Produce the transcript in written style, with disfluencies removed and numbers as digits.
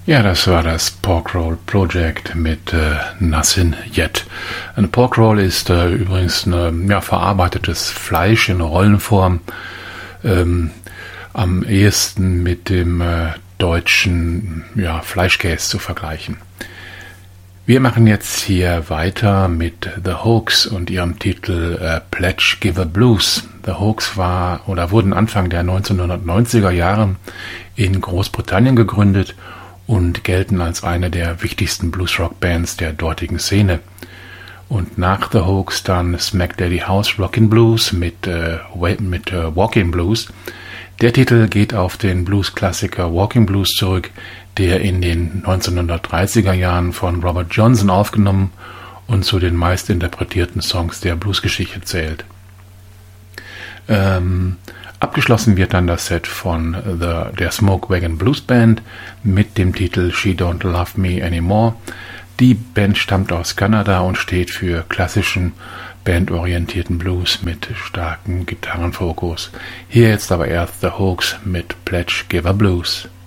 Ja, das war das Pork Roll Project mit Nothing Yet. Ein Pork Roll ist übrigens verarbeitetes Fleisch in Rollenform, am ehesten mit dem deutschen Fleischkäse zu vergleichen. Wir machen jetzt hier weiter mit The Hoax und ihrem Titel Pledge Giver Blues. The Hoax wurden Anfang der 1990er Jahre in Großbritannien gegründet und gelten als eine der wichtigsten Bluesrock-Bands der dortigen Szene. Und nach The Hoax dann Smack Daddy House Rockin' Blues mit Walking Blues. Der Titel geht auf den Blues-Klassiker Walking Blues zurück, der in den 1930er Jahren von Robert Johnson aufgenommen und zu den meist interpretierten Songs der Bluesgeschichte zählt. Abgeschlossen wird dann das Set von der Smoke Wagon Blues Band mit dem Titel She Don't Love Me Anymore. Die Band stammt aus Kanada und steht für klassischen, bandorientierten Blues mit starkem Gitarrenfokus. Hier jetzt aber erst The Hoax mit Pledge Giver Blues.